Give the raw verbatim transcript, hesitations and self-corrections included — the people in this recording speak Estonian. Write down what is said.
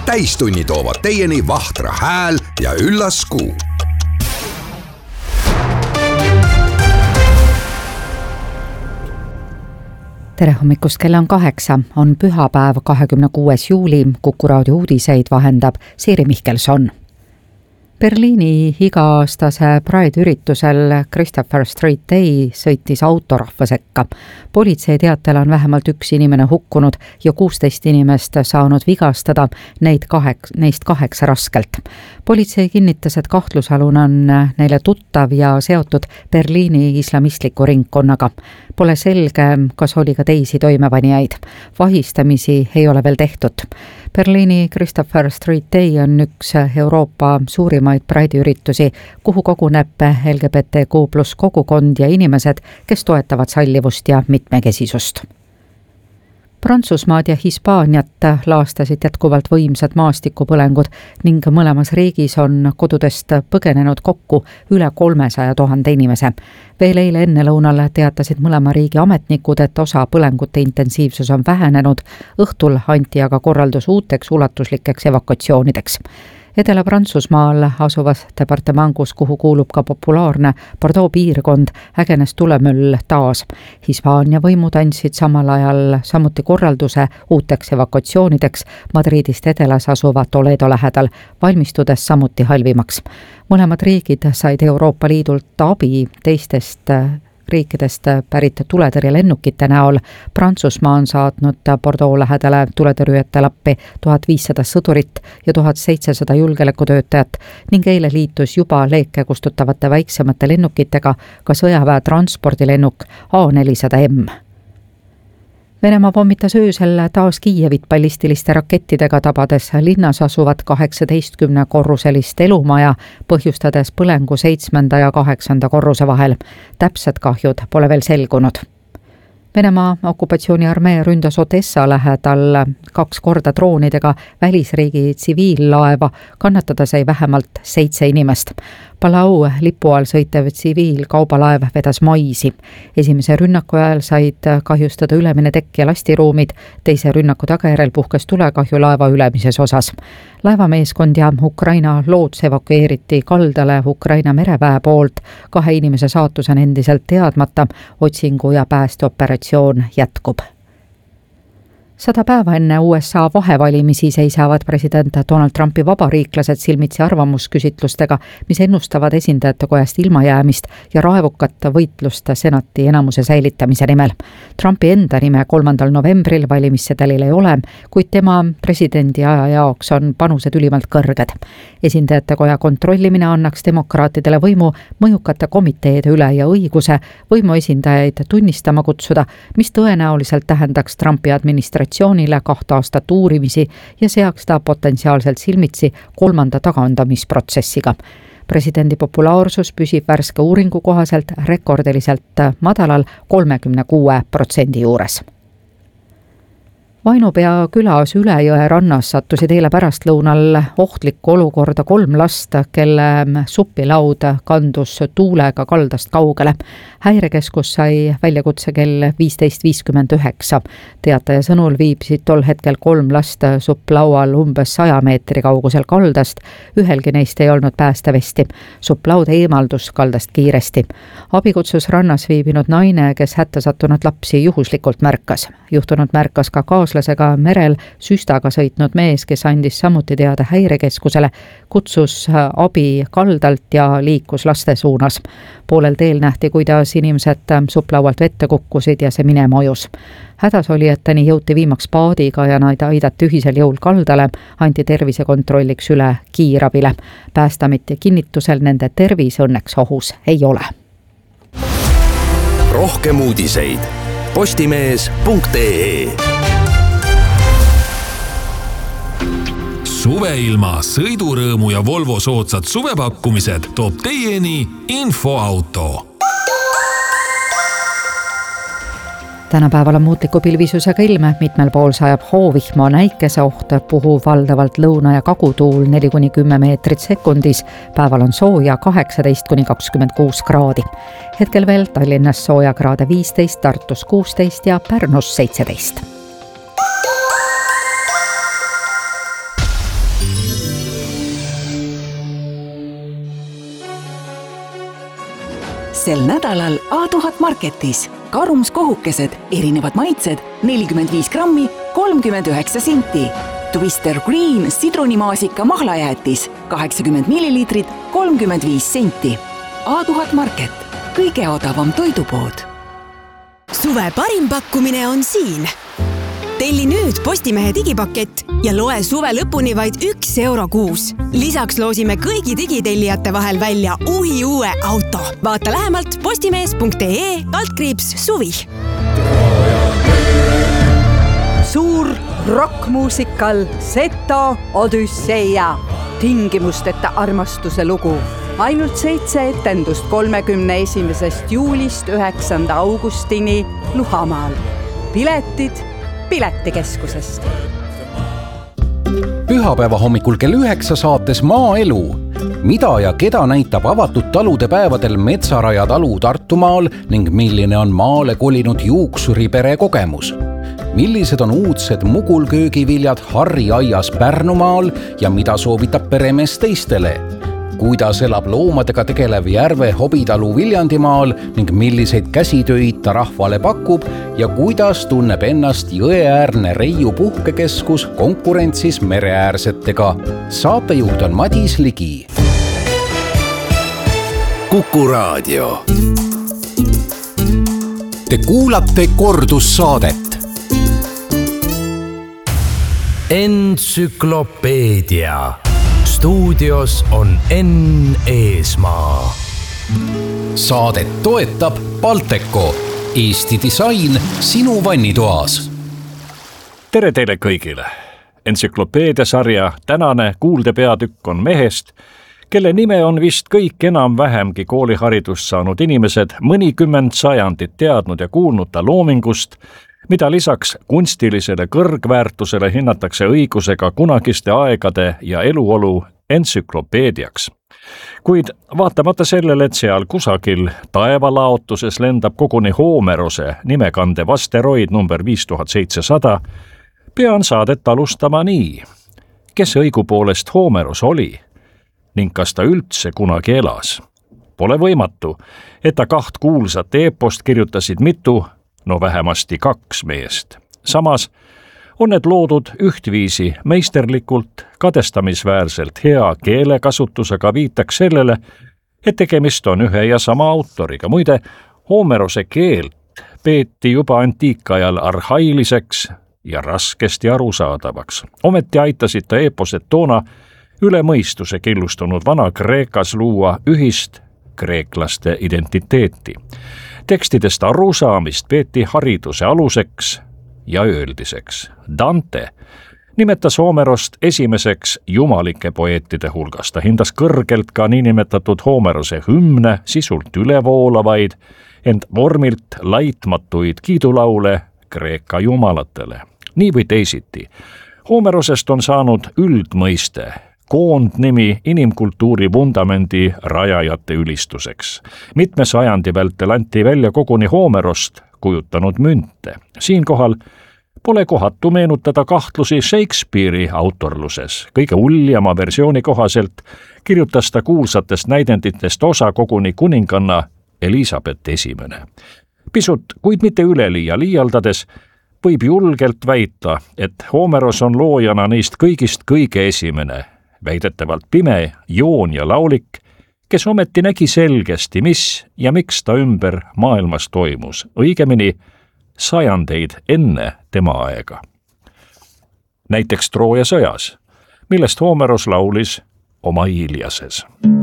täistunni toovad teieni Vahtra hääl ja üllas kuu. Tere hommikust, kella on kaheksa, on pühapäev, kahekümne kuues juuli, Kuku raadio uudiseid vahendab Siiri Mihkelson. Berliini iga-aastase Pride-üritusel Christopher Street Day sõitis autorahva sekka. Politsei teatel on vähemalt üks inimene hukkunud ja kuusteist inimest saanud vigastada, neid kaheks, neist kaheksa raskelt. Politsei kinnitas, et kahtlusalun on neile tuttav ja seotud Berliini islamistliku ringkonnaga. Pole selge, kas oli ka teisi toimepanijaid. Vahistamisi ei ole veel tehtud. Berliini Christopher Street Day on üks Euroopa suurimaid Pride-üritusi, kuhu koguneb L G B T Q plus kogukond ja inimesed, kes toetavad sallivust ja mitmekesisust. Prantsusmaad ja Hispaaniat laastasid jätkuvalt võimsad maastikupõlengud ning mõlemas riigis on kodudest põgenenud kokku üle kolmesaja tuhande inimese. Veel eile enne lõunal teatasid mõlema riigi ametnikud, et osa põlengute intensiivsus on vähenenud, õhtul anti aga korraldus uuteks ulatuslikeks evakuatsioonideks. Edela-Prantsusmaal asuvas departamangus, kuhu kuulub ka populaarne Bordeaux piirkond, ägenes tulemüll taas. Hispaania võimud andsid samal ajal samuti korralduse uuteks evakuatsioonideks Madridist edelas asuva Toledo lähedal, valmistudes samuti halvimaks. Mõlemad riigid said Euroopa Liidult abi teistest riikidest pärit tuletõrjelennukite näol. Prantsusmaa on saatnud Bordeaux lähedale tuletõrjujate lappi tuhat viissada sõdurit ja tuhat seitsesada julgeolekutöötajat ning eile liitus juba leeke kustutavate väiksemate lennukitega ka sõjaväe transpordilennuk A nelisada M. Venemaa pommitas öösel taas Kiievit ballistiliste rakettidega, tabades linnas asuvat kaheksateistkümne korruselist elumaja, põhjustades põlengu seitsmenda ja kaheksanda korruse vahel. Täpsed kahjud pole veel selgunud. Venemaa okupatsiooniarmee ründas Odessa lähedal kaks korda droonidega välisriigi tsiviillaeva, kannatada sai vähemalt seitse inimest. Palau lipu all sõitev tsiviilkaubalaev vedas maisi. Esimese rünnaku ajal said kahjustada ülemine tekk ja lastiruumid, teise rünnaku tagajärjel puhkes tulekahju laeva ülemises osas. Laevameeskond ja Ukraina loots evakueeriti kaldale Ukraina mereväe poolt, kahe inimese saatus on endiselt teadmata, otsingu ja päästeoperatsioon jätkub. Sada päeva enne U S A vahevalimisi seisavad president Donald Trumpi vabariiklased silmitsi arvamusküsitlustega, mis ennustavad esindajate kojast ilmajäämist ja raevukat võitlust senati enamuse säilitamise nimel. Trumpi enda nime kolmandal novembril valimissedelil ei ole, kuid tema presidendi aja jaoks on panused ülimalt kõrged. Esindajate koja kontrollimine annaks demokraatidele võimu mõjukate komiteede üle ja õiguse võimu esindajaid tunnistama kutsuda, mis tõenäoliselt tähendaks Trumpi administratsioonile kahte aastat uurimisi ja seaks ta potentsiaalselt silmitsi kolmanda tagandamisprotsessiga. Presidendi populaarsus püsib värske uuringu kohaselt rekordiliselt madalal kolmekümne kuue protsendi juures. Vainupea külas Ülejõe rannas sattusid eile pärastlõunal ohtlikku olukorda kolm last, kelle supilaud kandus tuulega kaldast kaugele. Häirekeskus sai väljakutse kell viisteist viiskümmend üheksa. Teataja sõnul viibsid tol hetkel kolm last supplaual umbes saja meetri kaugusel kaldast. Ühelgi neist ei olnud päästevesti. Supplaud eemaldus kaldast kiiresti. Abikutsus rannas viibinud naine, kes hätta sattunud lapsi juhuslikult märkas. Juhtunud märkas ka kaas kaaslasega merel süstaga sõitnud mees, kes andis samuti teada häirekeskusele, kutsus abi kaldalt ja liikus laste suunas. Poolel teel nähti, kuidas inimesed supplaualt vette kukkusid ja see minema ojus. Hädas oli, et tani jõuti viimaks paadiga ja nad aidati ühisel jõul kaldale, anti tervisekontrolliks üle kiirabile. Päästamiti kinnitusel nende tervis õnneks ohus ei ole. Rohkem uudiseid postimees punkt ee. Suveilma, sõidurõõmu ja Volvo soodsad suvepakkumised toob teieni Infoauto. Tänapäeval on muutliku pilvisusega ilme, mitmel pool sajab hoovihma, näikese oht, puhub valdavalt lõuna- ja kagutuul neli kuni kümme meetrit sekundis. Päeval on sooja kaheksateist kuni kakskümmend kuus kraadi. Hetkel veel Tallinnas sooja kraade viisteist, Tartus kuusteist ja Pärnus seitseteist. sel nädalal A tuhat Marketis. Karumskohukesed, erinevad maitsed, nelikümmend viis grammi, kolmkümmend üheksa senti. Twister Green sidrunimaasika mahlajäätis, kaheksakümmend milliliitrit, kolmkümmend viis senti. A tuhat Market, kõige odavam toidupood. Suve parim pakkumine on siin. Telli nüüd Postimehe digipakett ja loe suve lõpuni vaid üks euro kuus. Lisaks loosime kõigi digitellijate vahel välja uhi uue auto. Vaata lähemalt postimees punkt ee kaldkriips suvi. Suur rockmuusikal Seto Odüsseia. Tingimusteta armastuse lugu. Ainult seitse etendust kolmekümne esimesest juulist üheksanda augustini Luhamaal. Piletid Piletikeskusest. Pühapäeva hommikul kell üheksa saates Maaelu. Mida ja keda näitab avatud talude päevadel Metsaraja talu Tartumaal ning milline on maale kolinud juuksuripere kogemus? Millised on uudsed mugulköögiviljad Harri aias Pärnumaal ja mida soovitab peremees teistele? Kuidas elab loomadega tegelev Järve hobitalu Viljandimaal ning milliseid käsitöid ta rahvale pakub ja kuidas tunneb ennast jõeäärne Reiu puhkekeskus konkurentsis mereäärsetega. Saatejuht on Madis Ligi. Kuku Raadio. Te kuulate kordussaadet. Entsüklopeedia. Stuudios on Enn Eesmaa. Saadet toetab Balteco. Eesti disain sinu vannitoas. Tere teile kõigile. Entsüklopeediasarja tänane kuuldepeatükk on mehest, kelle nime on vist kõik enam vähemgi kooliharidust saanud inimesed mõnikümmend sajandit teadnud ja kuulnud ta loomingust, mida lisaks kunstilisele kõrgväärtusele hinnatakse õigusega kunagiste aegade ja eluolu entsüklopeediaks. Kuid vaatamata sellele, et seal kusagil taevalaotuses lendab koguni Homerose nimekandev asteroid number viis tuhat seitsesada, pean saadet alustama nii. Kes õigupoolest Homeros oli ning kas ta üldse kunagi elas? Pole võimatu, et ta kaht kuulsat eepost kirjutasid mitu, no vähemasti kaks meest. Samas on need loodud ühtviisi meisterlikult, kadestamisväärselt hea keelekasutusega viitaks sellele, et tegemist on ühe ja sama autoriga. Muide, Homerose keelt peeti juba antiikajal arhailiseks ja raskesti arusaadavaks. Ometi aitasid ta eeposed toona üle mõistuse killustunud Vana-Kreekas luua ühist kreeklaste identiteeti. Tekstidest arusaamist peeti hariduse aluseks ja ööldiseks. Dante nimetas Homerost esimeseks jumalike poeetide hulgas. Ta hindas kõrgelt ka niinimetatud Homerose hümne, sisult ülevoolavaid, ent vormilt laitmatuid kiidulaule Kreeka jumalatele. Nii või teisiti. Homerosest on saanud üldmõiste, koondnimi inimkultuuri vundamendi rajajate ülistuseks. Mitme sajandi vältel anti välja koguni Homerost kujutanud münte. Siinkohal pole kohatu meenutada kahtlusi Shakespeare'i autorluses. Kõige uljama versiooni kohaselt kirjutas ta kuulsatest näidenditest osa koguni kuninganna Elisabeth esimene. Pisut, kuid mitte üleliia liialdades, võib julgelt väita, et Homeros on loojana neist kõigist kõige esimene, väidetavalt pime joon ja laulik, kes ometi nägi selgesti, mis ja miks ta ümber maailmas toimus, õigemini sajandeid enne tema aega. Näiteks Trooja sõjas, millest Homeros laulis oma Iliases.